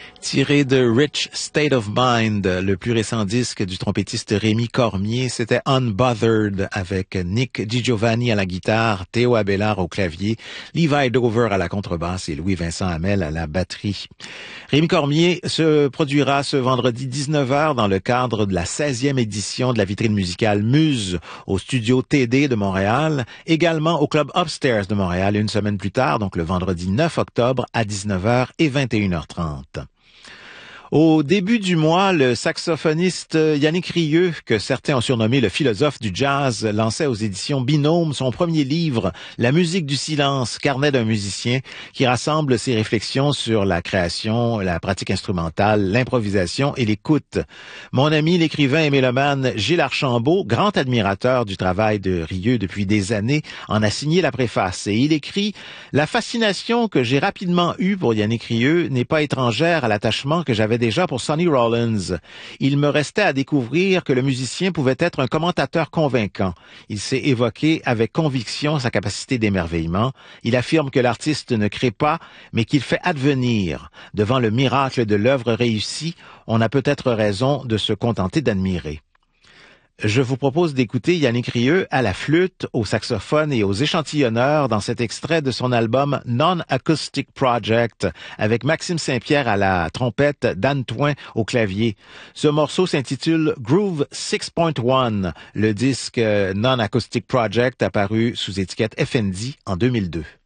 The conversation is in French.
Tiré de Rich State of Mind, le plus récent disque du trompettiste Rémi Cormier, c'était Unbothered avec Nick DiGiovanni à la guitare, Théo Abélard au clavier, Levi Dover à la contrebasse et Louis-Vincent Hamel à la batterie. Rémi Cormier se produira ce vendredi 19h dans le cadre de la 16e édition de la vitrine musicale Muse au studio TD de Montréal, également au Club Upstairs de Montréal une semaine plus tard, donc le vendredi 9 octobre à 19h et 21h30. Au début du mois, le saxophoniste Yannick Rieu, que certains ont surnommé le philosophe du jazz, lançait aux éditions Binôme son premier livre, La musique du silence, carnet d'un musicien, qui rassemble ses réflexions sur la création, la pratique instrumentale, l'improvisation et l'écoute. Mon ami l'écrivain et mélomane Gilles Archambault, grand admirateur du travail de Rieu depuis des années, en a signé la préface et il écrit « La fascination que j'ai rapidement eue pour Yannick Rieu n'est pas étrangère à l'attachement que j'avais déjà pour Sonny Rollins. Il me restait à découvrir que le musicien pouvait être un commentateur convaincant. Il s'est évoqué avec conviction sa capacité d'émerveillement. Il affirme que l'artiste ne crée pas, mais qu'il fait advenir. Devant le miracle de l'œuvre réussie, on a peut-être raison de se contenter d'admirer. » Je vous propose d'écouter Yannick Rieu à la flûte, au saxophone et aux échantillonneurs dans cet extrait de son album Non-Acoustic Project avec Maxime Saint-Pierre à la trompette, Dan Toin au clavier. Ce morceau s'intitule Groove 6.1, le disque Non-Acoustic Project apparu sous étiquette FND en 2002.